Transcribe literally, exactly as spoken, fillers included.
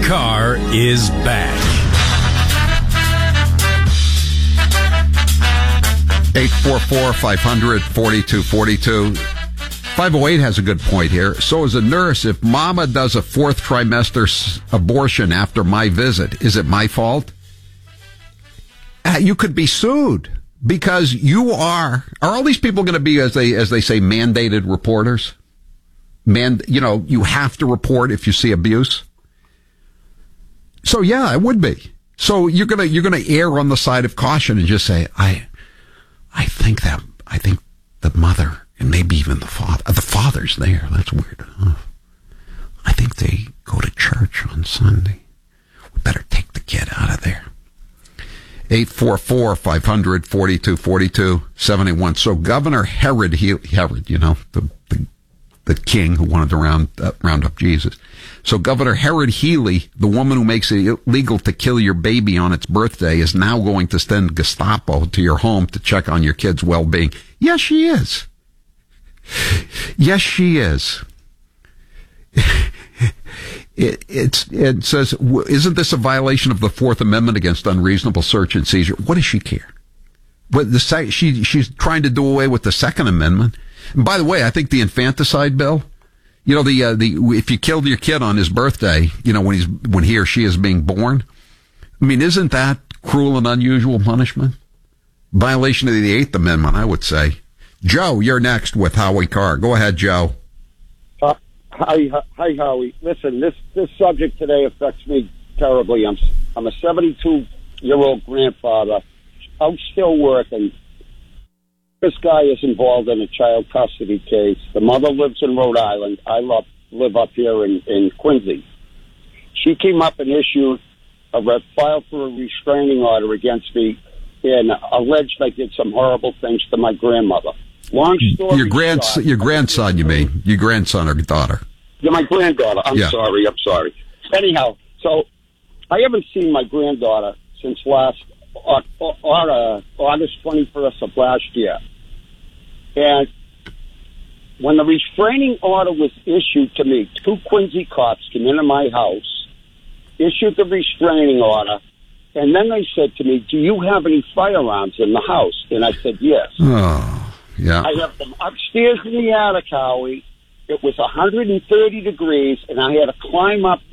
Carr is back. eight four four, five hundred, forty-two forty-two. five oh eight has a good point here. So as a nurse, if mama does a fourth trimester s- abortion after my visit, is it my fault? Uh, you could be sued because you are, are all these people going to be, as they, as they say, mandated reporters? Man, you know, you have to report if you see abuse. So yeah, it would be. So you're going to, you're going to err on the side of caution and just say, I, I think that, I think the mother and maybe even the father, the father's there. That's weird enough. I think they go to church on Sunday. We better take the kid out of there. eight four four, five hundred, forty-two forty-two, seventy-one. So Governor Herod, he, Herod, you know, the, the, the king who wanted to round, uh, round up Jesus. So Governor Herod Healy, the woman who makes it illegal to kill your baby on its birthday, is now going to send Gestapo to your home to check on your kid's well-being. Yes, she is. Yes, she is. It, it's, it says, isn't this a violation of the Fourth Amendment against unreasonable search and seizure? What does she care? But the she she's trying to do away with the Second Amendment. And by the way, I think the infanticide bill, you know, the uh, the if you killed your kid on his birthday, you know, when he's when he or she is being born, I mean, isn't that cruel and unusual punishment? Violation of the Eighth Amendment, I would say. Joe, you're next with Howie Carr. Go ahead, Joe. Uh, hi, hi, Howie. Listen, this this subject today affects me terribly. I'm I'm a seventy-two year old grandfather. I'm still working. This guy is involved in a child custody case. The mother lives in Rhode Island. I love, live up here in, in Quincy. She came up and issued a file for a restraining order against me and alleged I did some horrible things to my grandmother. Long story Your grandson, short, your grandson, you mean? Your grandson or daughter? Yeah, my granddaughter. I'm yeah. sorry. I'm sorry. Anyhow, so I haven't seen my granddaughter since last uh, uh, August twenty-first of last year. And when the restraining order was issued to me, two Quincy cops came into my house, issued the restraining order, and then they said to me, do you have any firearms in the house? And I said, yes. Oh, yeah. I have them upstairs in the attic, Howie. It was one hundred thirty degrees, and I had to climb up